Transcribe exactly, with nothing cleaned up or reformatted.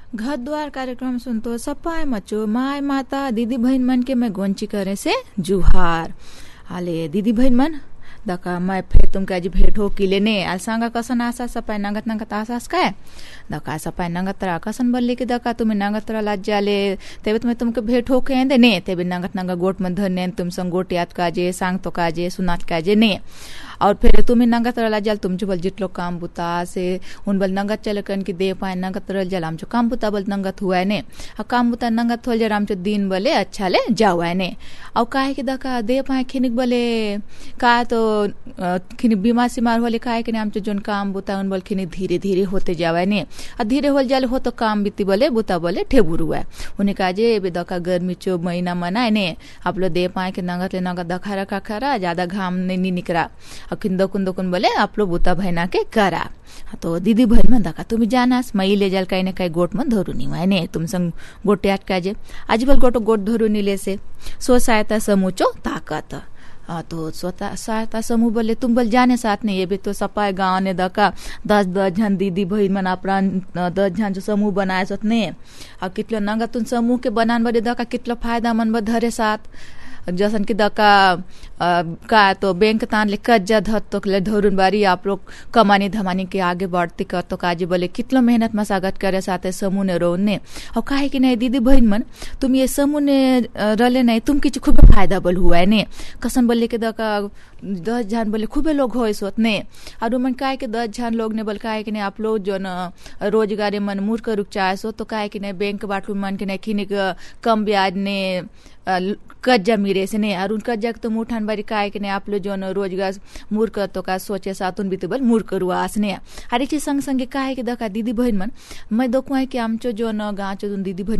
घर द्वार कार्यक्रम सुनतो सपाय मचो माय माता दीदी बहन मन के मैं गोंची करे से जुहार आले दीदी बहन मन दका मैं फे तुमका जी भेट हो किले ने आल सांगा कसन आसा सपाय नंगत नंगत आसास काय दका सपाय नंगत रा कसन बल्ले की दका तुम्हें नंगत रा लाज जाले तेबे तुम्हें तुमके भेट हो के ने तेबे नंगत नंगा गोट मन धरने तुम संग गोट याद काजे सांग तो काजे सुनात काजे ने और फिर तुम्हें नंगत रला जल तुम जो बल जितलो काम बुता से उन बल नंगत चल कन की दे पाए नंगत रल जल आमचो काम बुता बल नंगत हुआ ने आ काम बुता नंगत होल जर आमचो दिन बले अच्छा ले जाओ ने और काहे के दका दे पाए खिनिक बले का तो खिनि बीमार सीमार होले काहे के आमचो जोन काम बुता उन बल खिनि धीरे धीरे होते जावे ने आ धीरे होल जल हो तो काम बीती बले बुता बले ठेबुर हुआ उन्हें काजे बे दका गर्मी चो महीना मनाए ने आप लो दे पाए के नंगत ले नंगत दखा रखा खरा ज्यादा घाम ने नी निकरा किंदो कुंदो कुन बोले आप लोग बुता बहना के करा तो दीदी बहन मन दका तुम्हें जानास मई ले जल काही ना काही गोट मन धरू नी वाने तुम संग गोटे आट काजे आज बल गोटो गोट धरू नी ले से स्व सहायता समूचो ताकत आ तो स्वतः सहायता समूह बोले तुम बल जाने साथ नहीं ये भी तो सपाय गांव ने दका दस दस जन दीदी बहन मन अपना दस जन जो समूह बनाए सत ने और कितलो नंगा तुम समूह के बनान बड़े दका कितलो फायदा मन ब धरे साथ जैसन की दका का तो बैंक तान ले कर्जा धर तो ले धरुन बारी आप लोग कमानी धमानी के आगे बढ़ती कर तो काजी बोले कितलो मेहनत मसागत करे साथे समूह ने रोने और काहे कि नहीं दीदी बहन मन तुम ये समूह ने रले नहीं तुम किच खूब फायदा बल हुआ है ने कसन बोले के दका दस जन बोले खूबे लोग हो सोत ने और मन काहे के दस जन लोग ने बोल काहे कि नहीं आप लोग जो न रोजगार मन मूर्ख रुक चाहे सो तो काहे कि नहीं बैंक बाटू मन के नहीं खिनिक कम ब्याज ने कर्जा मिरे से ने और उनका जग तो मुठान बारी काहे कि नहीं आप लोग जो न रोजगार मूर्ख तो का सोचे सातुन भी तो बल मूर्ख रुआस ने हर एक चीज संग संगे काहे कि दका दीदी बहन मन मैं देखुआ है कि आमचो जो न गाँव चो दीदी बहन